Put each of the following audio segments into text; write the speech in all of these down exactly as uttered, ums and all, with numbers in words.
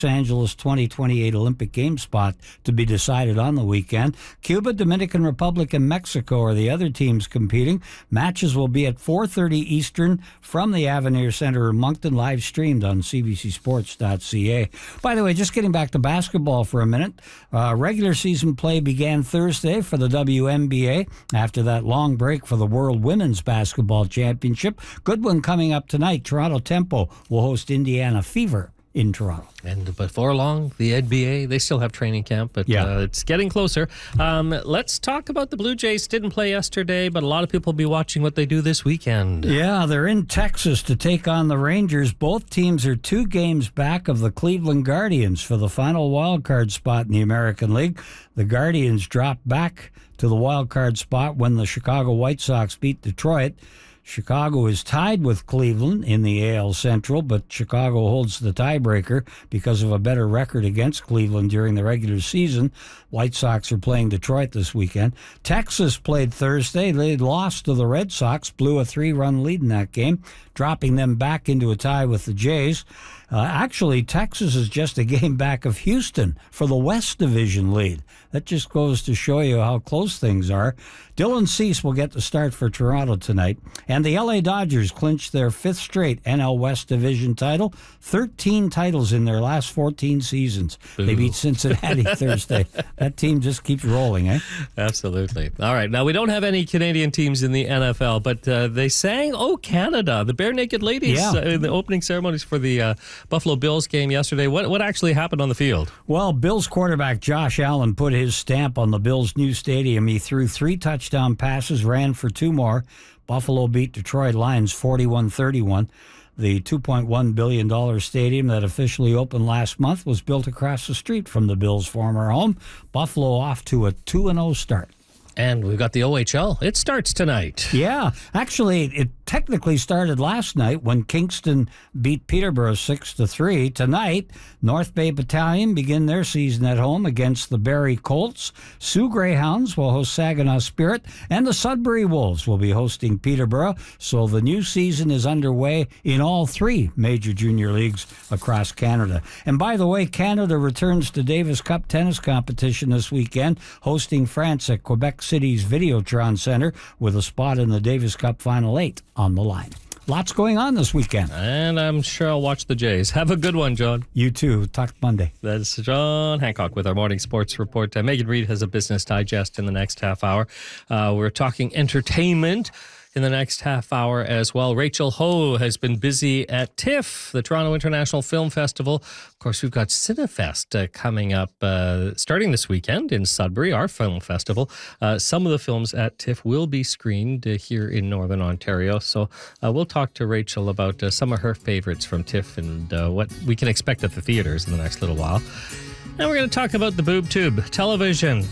Angeles twenty twenty-eight Olympic Games spot to be decided on the weekend. Cuba, Dominican Republic, and Mexico are the other teams competing. Matches will be at four thirty Eastern from the Avenir Center in Moncton, live streamed on C B C Sports dot C A. By the way, just getting back to basketball for a minute, uh, regular season play began Thursday for the W N B A after that long break for the World Women's Basketball Championship. Good one coming up tonight. Toronto Tempo will host Indiana Fever in Toronto. And before long, the N B A, they still have training camp, but yeah. uh, it's getting closer. Um, let's talk about the Blue Jays. Didn't play yesterday, but a lot of people will be watching what they do this weekend. Yeah, they're in Texas to take on the Rangers. Both teams are two games back of the Cleveland Guardians for the final wild card spot in the American League. The Guardians dropped back to the wild card spot when the Chicago White Sox beat Detroit. Chicago is tied with Cleveland in the A L Central, but Chicago holds the tiebreaker because of a better record against Cleveland during the regular season. White Sox are playing Detroit this weekend. Texas played Thursday. They lost to the Red Sox, blew a three-run lead in that game, dropping them back into a tie with the Jays. Uh, actually, Texas is just a game back of Houston for the West Division lead. That just goes to show you how close things are. Dylan Cease will get the start for Toronto tonight. And the L A Dodgers clinched their fifth straight N L West Division title. thirteen titles in their last fourteen seasons. Ooh. They beat Cincinnati Thursday. That team just keeps rolling, eh? Absolutely. All right. Now, we don't have any Canadian teams in the N F L, but uh, they sang "Oh Canada," the Bare Naked Ladies, yeah. uh, in the opening ceremonies for the uh, Buffalo Bills game yesterday. What, what actually happened on the field? Well, Bills quarterback Josh Allen put his stamp on the Bills' new stadium. He threw three touchdown passes, ran for two more. Buffalo beat Detroit Lions forty-one thirty-one. The two point one billion dollars stadium that officially opened last month was built across the street from the Bills' former home. Buffalo off to a two and oh start. And we've got the O H L. It starts tonight. Yeah. Actually, it technically started last night when Kingston beat Peterborough six to three. Tonight, North Bay Battalion begin their season at home against the Barrie Colts. Sioux Greyhounds will host Saginaw Spirit, and the Sudbury Wolves will be hosting Peterborough. So the new season is underway in all three major junior leagues across Canada. And by the way, Canada returns to Davis Cup tennis competition this weekend, hosting France at Quebec City's Videotron Center with a spot in the Davis Cup Final Eight on the line. Lots going on this weekend. And I'm sure I'll watch the Jays. Have a good one, John. You too. Talk Monday. That's John Hancock with our morning sports report. Uh, Megan Reid has a business digest in the next half hour. Uh, we're talking entertainment in the next half hour as well. Rachel Ho has been busy at TIFF, the Toronto International Film Festival. Of course, we've got Cinefest uh, coming up uh, starting this weekend in Sudbury, our film festival. Uh, some of the films at TIFF will be screened uh, here in Northern Ontario. So uh, we'll talk to Rachel about uh, some of her favorites from TIFF and uh, what we can expect at the theaters in the next little while. And we're going to talk about the boob tube, television.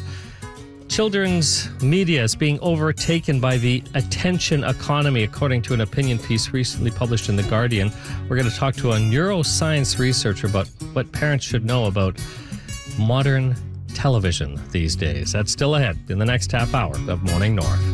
Children's media is being overtaken by the attention economy, according to an opinion piece recently published in The Guardian. We're going to talk to a neuroscience researcher about what parents should know about modern television these days. That's still ahead in the next half hour of Morning North.